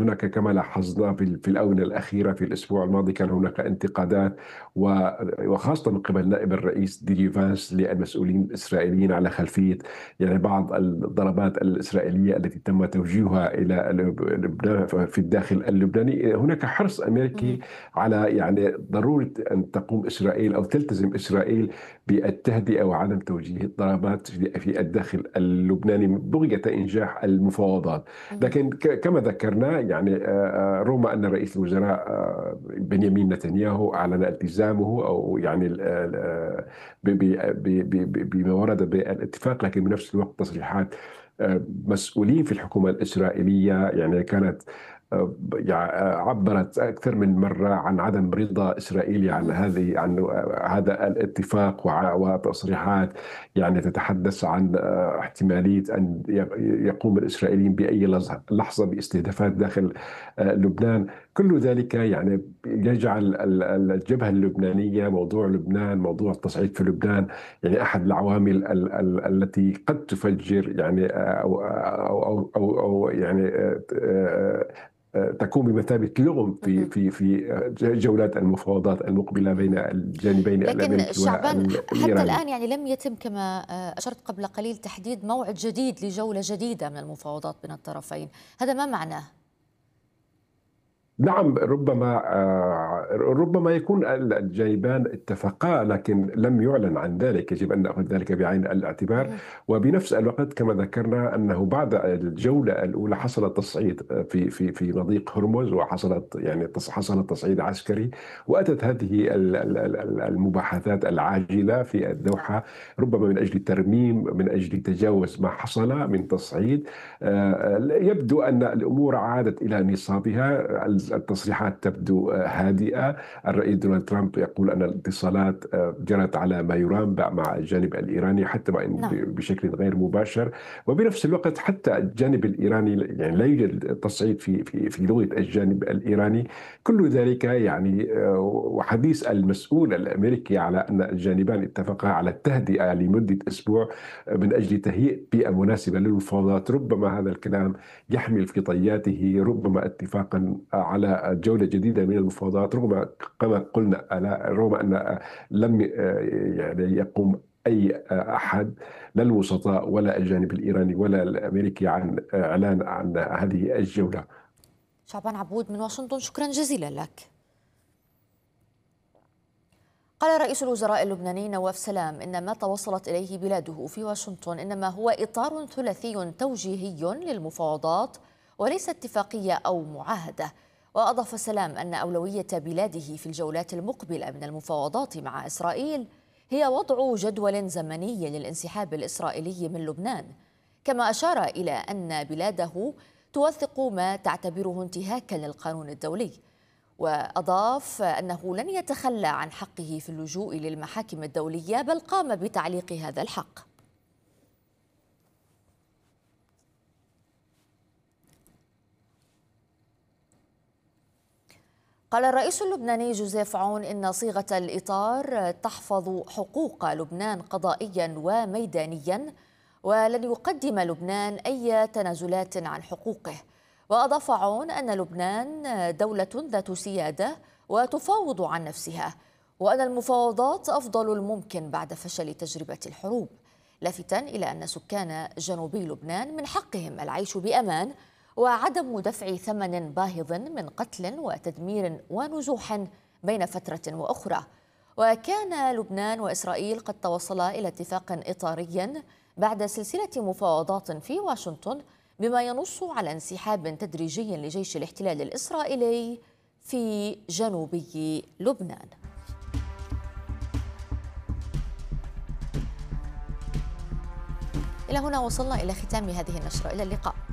هناك كما لاحظنا في الآونة الأخيرة في الأسبوع الماضي كان هناك انتقادات وخاصة من قبل نائب الرئيس ديدي فانس للمسؤولين الإسرائيليين على خلفية يعني بعض الضربات الإسرائيلية التي تم توجيهها إلى لبنان في الداخل اللبناني. هناك حرص أمريكي على يعني ضرورة أن تقوم إسرائيل أو تلتزم إسرائيل بالتهدئة وعدم توجيه الضربات في الداخل اللبناني بغية إنجاح المفاوضات. لكن كما ذكرنا يعني رغم أن رئيس الوزراء بنيامين نتنياهو أعلن التزامه أو يعني بما ورد بالاتفاق، لكن بنفس الوقت تصريحات مسؤولين في الحكومة الإسرائيلية يعني كانت عبرت أكثر من مرة عن عدم رضا إسرائيل عن هذا الاتفاق، وتصريحات يعني تتحدث عن احتمالية أن يقوم الإسرائيليين بأي لحظة باستهدافات داخل لبنان. كل ذلك يعني يجعل الجبهة اللبنانية، موضوع لبنان، موضوع التصعيد في لبنان يعني أحد العوامل التي قد تفجر يعني أو يعني تكون بمثابة لغم في جولات المفاوضات المقبلة بين الجانبين لكن الأمريكي شعبان حتى والإيراني. الآن يعني لم يتم كما أشرت قبل قليل تحديد موعد جديد لجولة جديدة من المفاوضات بين الطرفين، هذا ما معناه؟ نعم، ربما يكون الجانبان اتفقا لكن لم يعلن عن ذلك، يجب أن نأخذ ذلك بعين الاعتبار. وبنفس الوقت كما ذكرنا أنه بعد الجولة الأولى حصل تصعيد في مضيق هرمز، حصل تصعيد عسكري، وأتت هذه المباحثات العاجلة في الدوحة ربما من أجل ترميم، من أجل تجاوز ما حصل من تصعيد. يبدو أن الأمور عادت إلى نصابها، التصريحات تبدو هادئة. الرئيس دونالد ترامب يقول أن الاتصالات جرت على ما يرام مع الجانب الإيراني حتى وإن نعم. بشكل غير مباشر. وبنفس الوقت حتى الجانب الإيراني يعني لا يوجد تصعيد في لغة الجانب الإيراني. كل ذلك يعني وحديث المسؤول الأمريكي على أن الجانبان اتفقا على التهدئة لمدة أسبوع من أجل تهيئة بيئة مناسبة للمفاوضات. ربما هذا الكلام يحمل في طياته ربما اتفاقا على جولة جديدة من المفاوضات، رغم كما قلنا رغم أن لم يعني يقوم أي أحد، لا الوسطاء ولا الجانب الإيراني ولا الأمريكي، عن إعلان عن هذه الجولة. شعبان عبود من واشنطن، شكرا جزيلا لك. قال رئيس الوزراء اللبناني نواف سلام إن ما توصلت إليه بلاده في واشنطن إنما هو إطار ثلاثي توجيهي للمفاوضات وليس اتفاقية أو معاهدة. وأضاف سلام أن أولوية بلاده في الجولات المقبلة من المفاوضات مع إسرائيل هي وضع جدول زمني للانسحاب الإسرائيلي من لبنان، كما أشار إلى أن بلاده توثق ما تعتبره انتهاكا للقانون الدولي. وأضاف أنه لن يتخلى عن حقه في اللجوء للمحاكم الدولية، بل قام بتعليق هذا الحق. قال الرئيس اللبناني جوزيف عون إن صيغة الإطار تحفظ حقوق لبنان قضائيا وميدانيا، ولن يقدم لبنان أي تنازلات عن حقوقه. وأضاف عون أن لبنان دولة ذات سيادة وتفاوض عن نفسها، وأن المفاوضات أفضل الممكن بعد فشل تجربة الحروب، لافتا إلى أن سكان جنوبي لبنان من حقهم العيش بأمان وعدم دفع ثمن باهظ من قتل وتدمير ونزوح بين فترة وأخرى. وكان لبنان وإسرائيل قد توصلا إلى اتفاق إطاري بعد سلسلة مفاوضات في واشنطن بما ينص على انسحاب تدريجي لجيش الاحتلال الإسرائيلي في جنوبي لبنان. إلى هنا وصلنا إلى ختام هذه النشرة، إلى اللقاء.